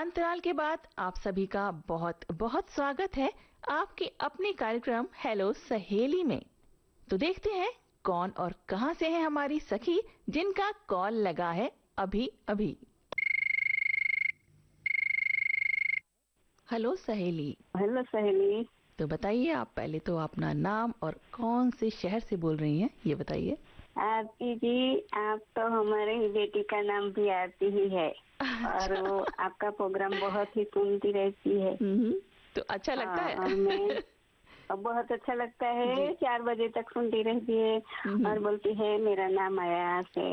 अंतराल के बाद आप सभी का बहुत बहुत स्वागत है आपके अपने कार्यक्रम हेलो सहेली में। तो देखते हैं कौन और कहां से है हमारी सखी जिनका कॉल लगा है अभी अभी। हेलो सहेली। हेलो सहेली। तो बताइए, आप पहले तो अपना नाम और कौन से शहर से बोल रही हैं ये बताइए। आरती जी, आप तो हमारे ही बेटी का नाम भी आरती ही है। और वो आपका प्रोग्राम बहुत ही सुनती रहती है। तो अच्छा लगता है। और मैं बहुत अच्छा लगता है। 4 बजे तक सुनती रहती है और बोलती है मेरा नाम आया से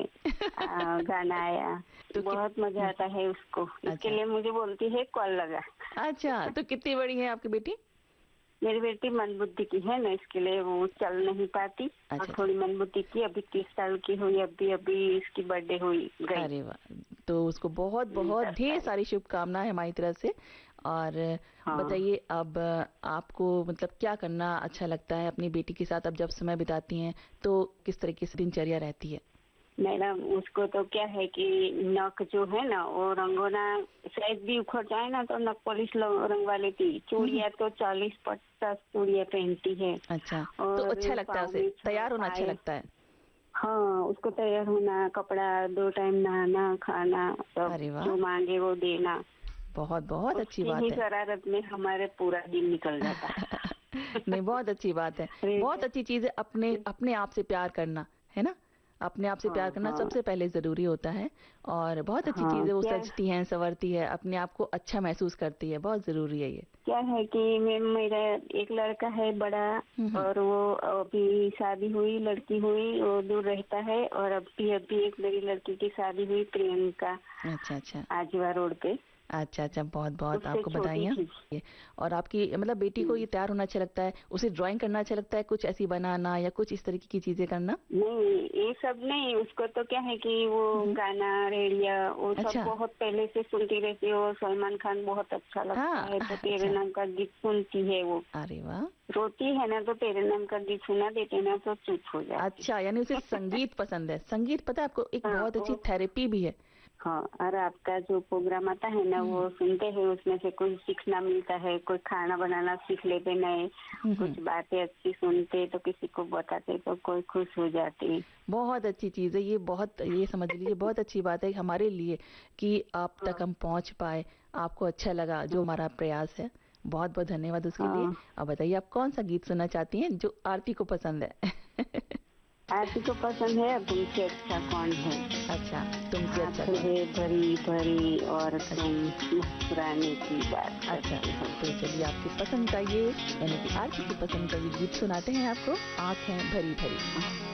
गाना आया। तो बहुत मजा आता है उसको। इसके लिए मुझे बोलती है कॉल लगा। अच्छा, तो कितनी बड़ी है आपकी बेटी? मेरी बेटी मंदबुद्धि की है ना, इसके लिए वो चल नहीं पाती। और थोड़ी मंदबुद्धि की, अभी 30 साल की हुई। अभी इसकी बर्थडे हुई गई। अरे वाह, तो उसको बहुत बहुत ढेर सारी शुभकामनाएं हमारी तरफ से। और बताइए, अब आपको मतलब क्या करना अच्छा लगता है अपनी बेटी के साथ? अब जब समय बिताती हैं तो किस तरीके से दिनचर्या रहती है? मैडम, उसको तो क्या है कि नक जो है ना वो रंगोना शायद भी उखड़ जाए ना तो नक पॉलिश रंगवा लेती। चूड़ियाँ तो 40-50 चूड़ियाँ पहनती है। अच्छा, तो अच्छा लगता है उसे तैयार होना? अच्छा लगता है। हाँ, उसको तैयार होना, कपड़ा 2 टाइम नहाना, खाना, सब जो मांगे वो देना। बहुत बहुत अच्छी बात है। शरारत में हमारे पूरा दिन निकल जाता है। नहीं, बहुत अच्छी बात है। बहुत अच्छी चीज है अपने आप से प्यार करना, है ना? अपने आप से प्यार करना सबसे पहले जरूरी होता है। और बहुत अच्छी चीज है, वो सजती है, संवरती है, अपने आप को अच्छा महसूस करती है, बहुत जरूरी है ये। क्या है कि मेरा एक लड़का है बड़ा, और वो अभी शादी हुई, लड़की हुई, वो दूर रहता है। और अभी एक मेरी लड़की की शादी हुई, प्रियंका। अच्छा, आजीवा रोड पे। अच्छा, बहुत बहुत आपको बधाइयाँ। और आपकी मतलब बेटी को ये तैयार होना अच्छा लगता है? उसे ड्राइंग करना अच्छा लगता है, कुछ ऐसी बनाना या कुछ इस तरीके की चीजें करना? नहीं, ये सब नहीं। उसको तो क्या है कि वो गाना, रेडियो, वो सब बहुत पहले से सुनती रहती है। वो सलमान खान बहुत अच्छा लगता है, तो तेरे नाम का गीत सुनती है वो। अरे वाह। रोती है ना तो तेरे नाम का गीत सुना देते ना तो चुप हो जाती। अच्छा, यानी उसे संगीत पसंद है। संगीत पता है आपको एक बहुत अच्छी थेरेपी भी है। हाँ, और आपका जो प्रोग्राम आता है ना वो सुनते हैं, उसमें से कुछ सीखना मिलता है। कोई खाना बनाना सीख लेते, नए कुछ बातें अच्छी सुनते तो किसी को बताते तो कोई खुश हो जाती। बहुत अच्छी चीज है ये। बहुत, ये समझ लीजिए बहुत अच्छी बात है हमारे लिए कि आप तक हम पहुंच पाए, आपको अच्छा लगा जो हमारा प्रयास है। बहुत बहुत धन्यवाद उसके लिए। अब बताइए, आप कौन सा गीत सुनना चाहती हैं जो आरती को पसंद है? आरती को पसंद है तुमसे अच्छा कौन है। अच्छा, तुमसे अच्छा है भरी भरी और तुम मुस्कुराने की बात। अच्छा, तो चलिए आपकी पसंद का ये, यानी कि आरती की पसंद का ये गीत सुनाते हैं आपको, आँखें भरी भरी।